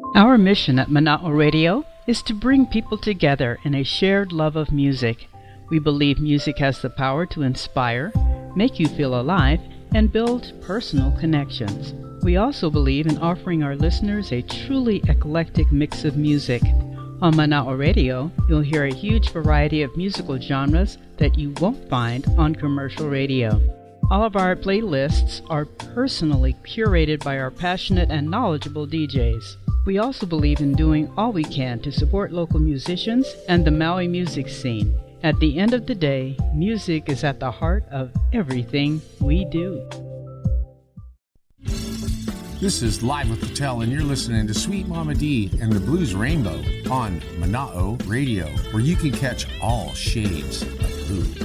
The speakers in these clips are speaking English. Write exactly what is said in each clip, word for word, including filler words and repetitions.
Our mission at Mana'o Radio is to bring people together in a shared love of music. We believe music has the power to inspire, make you feel alive, and build personal connections. We also believe in offering our listeners a truly eclectic mix of music. On Mana'o Radio, you'll hear a huge variety of musical genres that you won't find on commercial radio. All of our playlists are personally curated by our passionate and knowledgeable D Js. We also believe in doing all we can to support local musicians and the Maui music scene. At the end of the day, music is at the heart of everything we do. This is Live with Patel, and you're listening to Sweet Mama D and the Blues Rainbow on Mana'o Radio, where you can catch all shades of blue.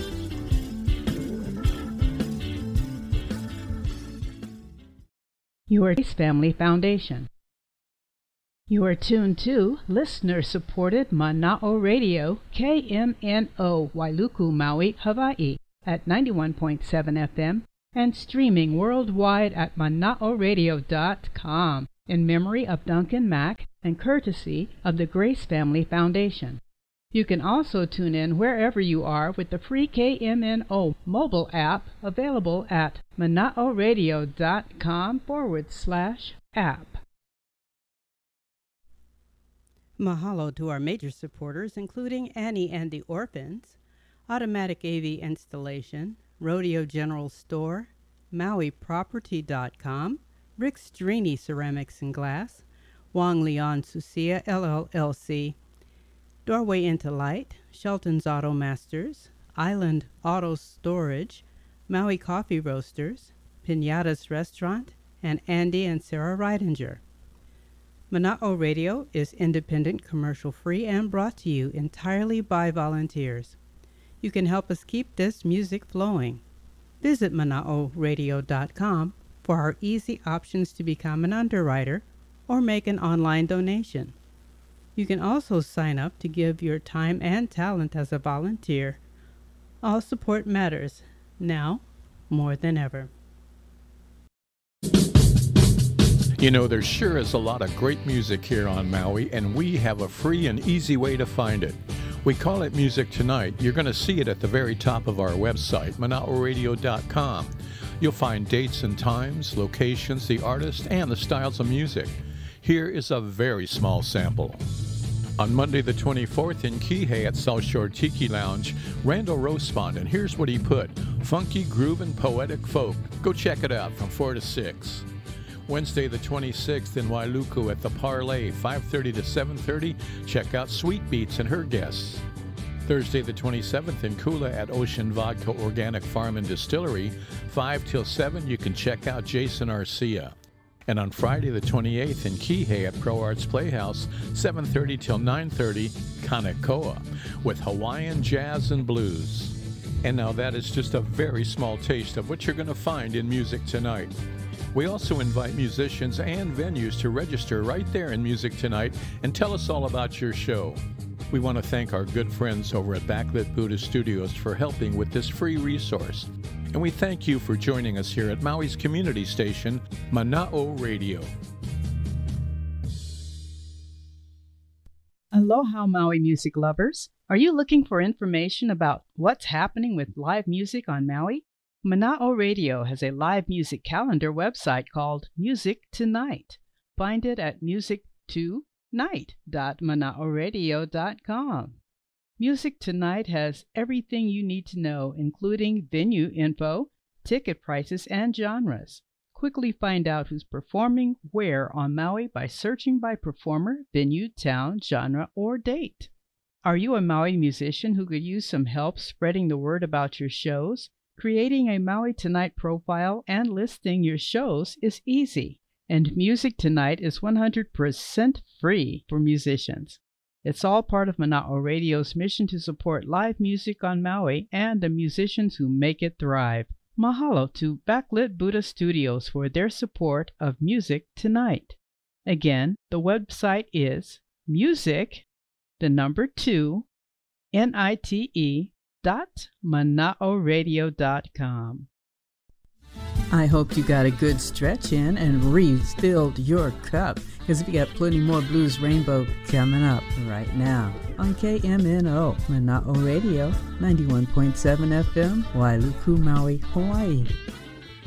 Your Grace Family Foundation. You are tuned to listener-supported Mana'o Radio, K M N O, Wailuku, Maui, Hawaii, at ninety-one point seven F M, and streaming worldwide at mana'o radio dot com in memory of Duncan Mack and courtesy of the Grace Family Foundation. You can also tune in wherever you are with the free K M N O mobile app available at mana'o radio dot com forward slash app. Mahalo to our major supporters, including Annie and the Orphans, Automatic A V Installation, Rodeo General Store, Maui Property dot com, Rick Strini Ceramics and Glass, Wang Leon Susia L L C, Doorway into Light, Shelton's Auto Masters, Island Auto Storage, Maui Coffee Roasters, Pinatas Restaurant, and Andy and Sarah Reidinger. Mana'o Radio is independent, commercial-free, and brought to you entirely by volunteers. You can help us keep this music flowing. Visit mana'o radio dot com for our easy options to become an underwriter or make an online donation. You can also sign up to give your time and talent as a volunteer. All support matters, now more than ever. You know, there sure is a lot of great music here on Maui, and we have a free and easy way to find it. We call it Music Tonight. You're going to see it at the very top of our website, mana'o radio dot com. You'll find dates and times, locations, the artists, and the styles of music. Here is a very small sample. On Monday the twenty-fourth in Kihei at South Shore Tiki Lounge, Randall Rosebond, and here's what he put: funky, groovin', poetic folk. Go check it out from four to six. Wednesday the twenty-sixth in Wailuku at the Parlay, five thirty to seven thirty. Check out Sweet Beats and her guests. Thursday the twenty-seventh in Kula at Ocean Vodka Organic Farm and Distillery, five till seven. You can check out Jason Arcia. And on Friday the twenty-eighth in Kihei at Pro Arts Playhouse, seven thirty till nine thirty, Kanekoa with Hawaiian jazz and blues. And now that is just a very small taste of what you're going to find in Music Tonight. We also invite musicians and venues to register right there in Music Tonight and tell us all about your show. We want to thank our good friends over at Backlit Buddha Studios for helping with this free resource. And we thank you for joining us here at Maui's community station, Mana'o Radio. Aloha, Maui music lovers. Are you looking for information about what's happening with live music on Maui? Mana'o Radio has a live music calendar website called Music Tonight. Find it at music tonight dot mana'o radio dot com. Music Tonight has everything you need to know, including venue info, ticket prices, and genres. Quickly find out who's performing where on Maui by searching by performer, venue, town, genre, or date. Are you a Maui musician who could use some help spreading the word about your shows? Creating a Maui Tonight profile and listing your shows is easy, and Music Tonight is one hundred percent free for musicians. It's all part of Mana'o Radio's mission to support live music on Maui and the musicians who make it thrive. Mahalo to Backlit Buddha Studios for their support of Music Tonight. Again, the website is music, the number two, N I T E, dot mana'o radio dot com. I hope you got a good stretch in and refilled your cup, because we got plenty more Blues Rainbow coming up right now on K M N O, Mana'o Radio, ninety-one point seven F M, Wailuku, Maui, Hawaii.